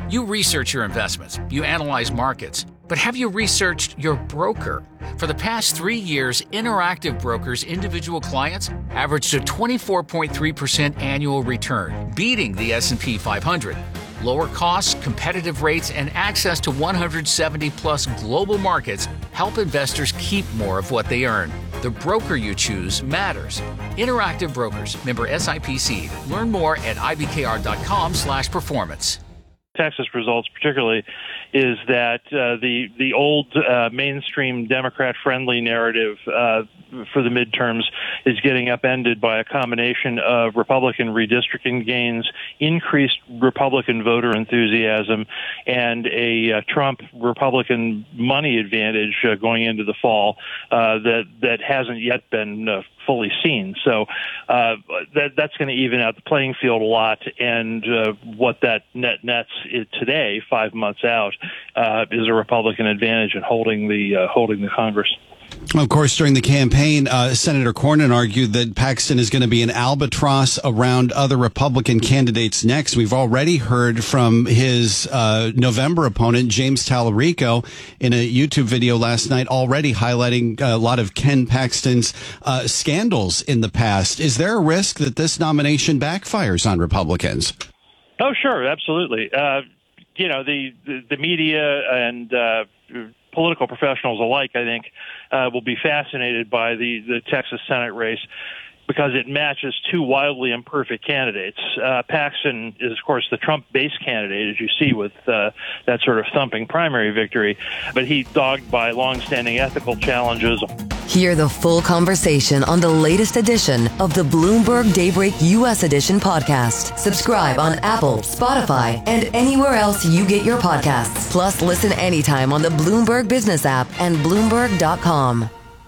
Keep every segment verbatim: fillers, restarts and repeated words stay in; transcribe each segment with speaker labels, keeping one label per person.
Speaker 1: You research your investments, you analyze markets, but have you researched your broker? For the past three years, Interactive Brokers' individual clients averaged a twenty-four point three percent annual return, beating the S and P five hundred. Lower costs, competitive rates, and access to one hundred seventy plus global markets help investors keep more of what they earn. The broker you choose matters. Interactive Brokers, member S I P C. Learn more at I B K R dot com slash performance.
Speaker 2: Texas results particularly is that uh, the the old uh, mainstream Democrat-friendly narrative uh, for the midterms is getting upended by a combination of Republican redistricting gains, increased Republican voter enthusiasm, and a uh, Trump Republican money advantage uh, going into the fall uh, that that hasn't yet been uh, fully seen. So uh, that that's going to even out the playing field a lot, and uh, what that net nets today, five months out, uh, is a Republican advantage in holding the uh, holding the Congress.
Speaker 3: Of course, during the campaign, uh, Senator Cornyn argued that Paxton is going to be an albatross around other Republican candidates next. We've already heard from his uh, November opponent, James Tallarico, in a YouTube video last night, already highlighting a lot of Ken Paxton's uh, scandals in the past. Is there a risk that this nomination backfires on Republicans?
Speaker 2: Oh, sure, absolutely. Uh, you know, the, the, the media and uh, political professionals alike, I think, uh, will be fascinated by the, the Texas Senate race because it matches two wildly imperfect candidates. Uh, Paxton is, of course, the Trump-based candidate, as you see with uh, that sort of thumping primary victory, but he's dogged by longstanding ethical challenges.
Speaker 4: Hear the full conversation on the latest edition of the Bloomberg Daybreak U S Edition podcast. Subscribe on Apple, Spotify, and anywhere else you get your podcasts. Plus, listen anytime on the Bloomberg Business app and Bloomberg dot com.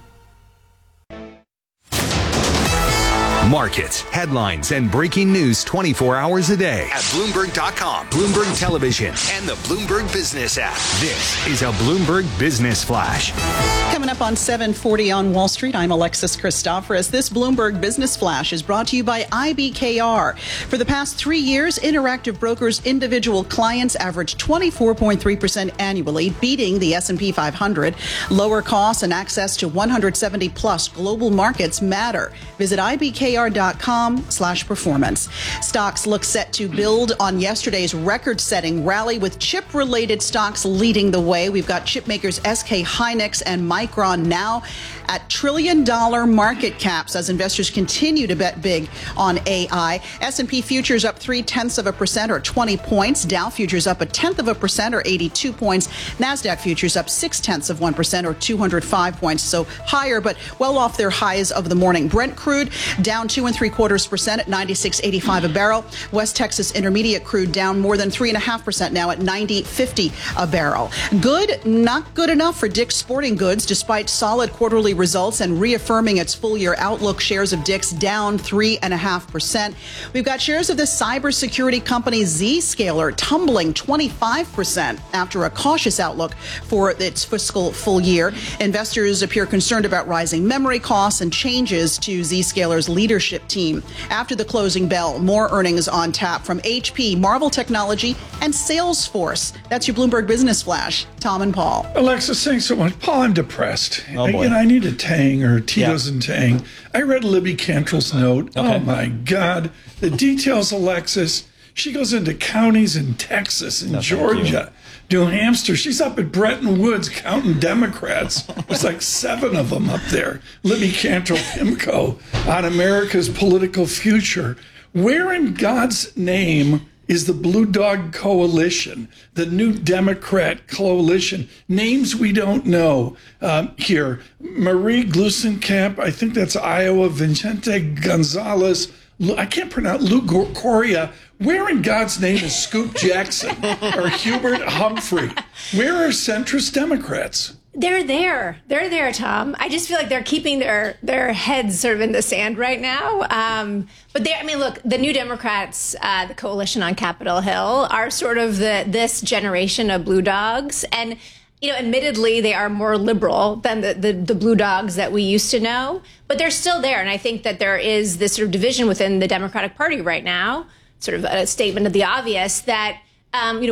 Speaker 5: Markets, headlines, and breaking news twenty-four hours a day at Bloomberg dot com, Bloomberg Television, and the Bloomberg Business app. This is a Bloomberg Business Flash.
Speaker 6: Coming up on seven forty on Wall Street, I'm Alexis Christoforous. This Bloomberg Business Flash is brought to you by I B K R. For the past three years, Interactive Brokers' individual clients averaged twenty-four point three percent annually, beating the S and P five hundred. Lower costs and access to one hundred seventy plus global markets matter. Visit I B K R dot com slash performance. Stocks look set to build on yesterday's record-setting rally, with chip-related stocks leading the way. We've got chip makers S K Hynix and Micron now at trillion-dollar market caps as investors continue to bet big on A I. S and P futures up three-tenths of a percent or twenty points. Dow futures up a tenth of a percent or eighty-two points. NASDAQ futures up six-tenths of one percent or two hundred five points. So higher, but well off their highs of the morning. Brent crude down two and three quarters percent at ninety-six eighty-five a barrel. West Texas Intermediate crude down more than three and a half percent now at ninety fifty a barrel. Good, not good enough for Dick's Sporting Goods, despite solid quarterly results and reaffirming its full-year outlook. Shares of Dick's down three and a half percent. We've got shares of the cybersecurity company Zscaler tumbling twenty-five percent after a cautious outlook for its fiscal full year. Investors appear concerned about rising memory costs and changes to Zscaler's leadership team. After the closing bell, more earnings on tap from H P, Marvell Technology, and Salesforce. That's your Bloomberg Business Flash. Tom and Paul.
Speaker 7: Alexis, thanks so much. Paul, I'm depressed.
Speaker 8: Oh, boy.
Speaker 7: Again, I need a Tang or Tito's
Speaker 8: Yeah.
Speaker 7: and Tang. I read Libby Cantrell's note.
Speaker 8: Okay.
Speaker 7: Oh, my God. The details, Alexis. She goes into counties in Texas and
Speaker 8: No, thank
Speaker 7: Georgia, New Hampshire. She's up at Bretton Woods counting Democrats. There's like seven of them up there. Libby Cantrell Pimco on America's political future. Where in God's name is the Blue Dog Coalition, the new Democrat coalition? Names we don't know um, here. Marie Glusenkamp, I think that's Iowa. Vicente Gonzalez, I can't pronounce, Lou Coria. Where in God's name is Scoop Jackson or Hubert Humphrey? Where are centrist Democrats?
Speaker 9: They're there. They're there, Tom. I just feel like they're keeping their their heads sort of in the sand right now. Um, but they, I mean, look, the New Democrats, uh, the coalition on Capitol Hill, are sort of the this generation of blue dogs. And, you know, admittedly, they are more liberal than the, the, the blue dogs that we used to know. But they're still there. And I think that there is this sort of division within the Democratic Party right now, sort of a statement of the obvious that, um, you know,